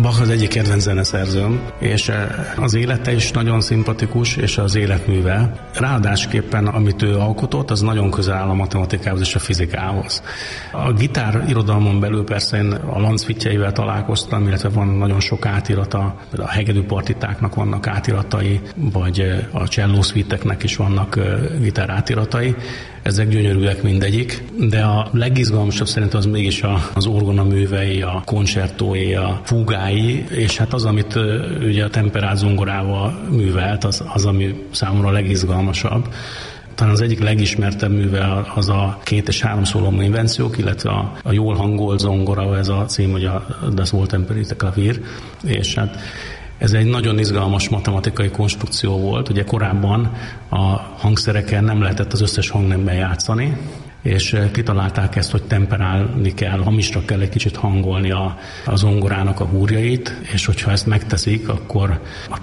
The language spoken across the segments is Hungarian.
Bach az egyik kedvenc zeneszerzőm, és az élete is nagyon szimpatikus, és az életműve. Ráadásképpen, amit ő alkotott, az nagyon közel áll a matematikához és a fizikához. A gitár irodalmon belül persze én a lancfittyeivel találkoztam, illetve van nagyon sok átirata, a hegedűpartitáknak vannak átiratai, vagy a csellószvíteknek is vannak gitár átiratai. Ezek gyönyörűek mindegyik, de a legizgalmasabb szerintem az mégis az orgonaművei, a koncertói, a fúgái, és hát az, amit ugye a temperált zongorával művelt, az ami számomra a legizgalmasabb. Talán az egyik legismertebb műve az a 2 és 3 szóló invenciók, illetve a jól hangolt zongora, ez a cím, hogy a Das Wohltemperierte Klavier, és hát ez egy nagyon izgalmas matematikai konstrukció volt. Ugye korábban a hangszereken nem lehetett az összes hangnemben játszani, és kitalálták ezt, hogy temperálni kell, hamisra kell egy kicsit hangolni a zongorának a húrjait, és hogyha ezt megteszik, akkor a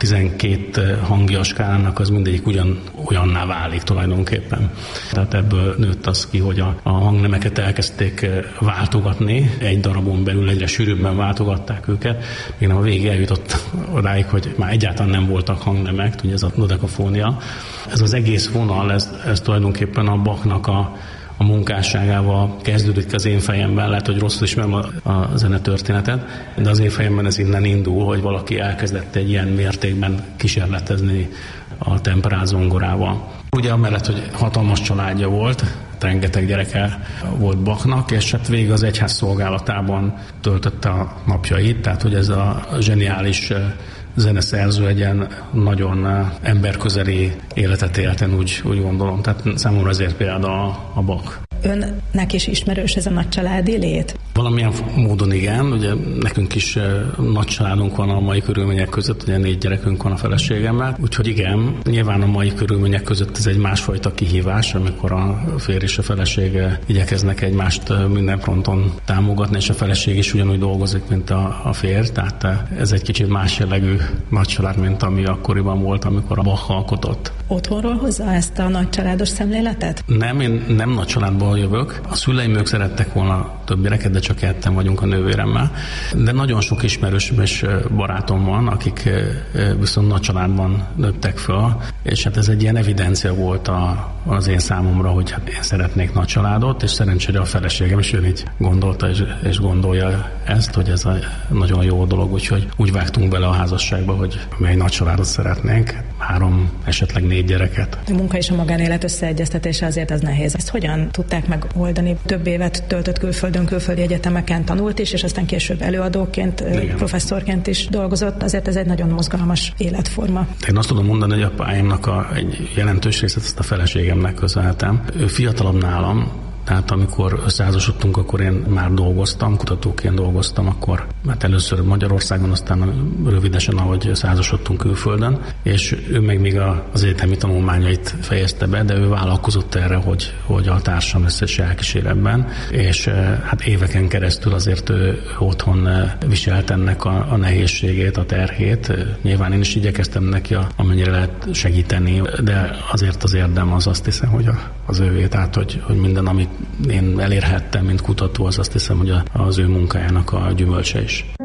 12 hangja skálának az mindegyik olyanná válik tulajdonképpen. Tehát ebből nőtt az ki, hogy a hangnemeket elkezdték váltogatni, egy darabon belül egyre sűrűbben váltogatták őket, még nem a végig eljutott odáig, hogy már egyáltalán nem voltak hangnemek, ugye ez a dodekafónia. Ez az egész vonal, ez tulajdonképpen a Bachnak a munkásságával kezdődik az én fejemben, lehet, hogy rosszul ismerem a zenetörténetet, de az én fejemben ez innen indul, hogy valaki elkezdett egy ilyen mértékben kísérletezni a temperált zongorával. Ugye amellett, hogy hatalmas családja volt, rengeteg gyereke volt Bachnak, és hát végig az egyház szolgálatában töltötte a napjait, tehát hogy ez a zseniális zeneszerző egy ilyen nagyon emberközeli életet élten, úgy gondolom. Tehát számomra ezért például a Bach. Önnek is ismerős ez a nagy családi lét? Valamilyen módon igen, ugye nekünk is nagy családunk van a mai körülmények között, ugye 4 gyerekünk van a feleségemmel, úgyhogy igen, nyilván a mai körülmények között ez egy másfajta kihívás, amikor a férj és a feleség igyekeznek egymást minden fronton támogatni, és a feleség is ugyanúgy dolgozik, mint a férj, tehát ez egy kicsit más jellegű nagy család, mint ami akkoriban volt, amikor a Bach alkotott. Otthonról hozza ezt a nagy családos szemléletet? Nem, én nem nagy családból jövök. A szüleim ők szerettek volna több gyereket, de csak 2-en vagyunk a nővéremmel. De nagyon sok ismerősöm és barátom van, akik viszont nagy családban nőttek föl, és hát ez egy ilyen evidencia volt az én számomra, hogy hát én szeretnék nagy családot, és szerencsére a feleségem is így gondolta és gondolja ezt, hogy ez a nagyon jó dolog, úgyhogy úgy vágtunk bele a házasságba, hogy mi egy nagy családot szeretnénk, 3, esetleg 4 gyereket. A munka és a magánélet összeegyeztetése azért az nehéz. Ezt hogyan tudták megoldani? Több évet töltött külföldön, külföldi egyetemeken tanult is, és aztán később előadóként, igen, professzorként is dolgozott. Azért ez egy nagyon mozgalmas életforma. Én azt tudom mondani, hogy a pályámnak egy jelentős részét ezt a feleségemnek köszönhetem. Ő fiatalabb nálam, tehát amikor összeházasodtunk, akkor én már dolgoztam, kutatóként dolgoztam, akkor mert először Magyarországon, aztán rövidesen, ahogy összeházasodtunk külföldön, és ő meg még az egyetemi tanulmányait fejezte be, de ő vállalkozott erre, hogy a társam lesz és elkísér, és hát éveken keresztül azért ő otthon viselt ennek a nehézségét, a terhét. Nyilván én is igyekeztem neki, amennyire lehet segíteni, de azért az érdem az, azt hiszem, hogy az ővé, tehát hogy minden, amit én elérhettem, mint kutató, azt hiszem, hogy az ő munkájának a gyümölcse is.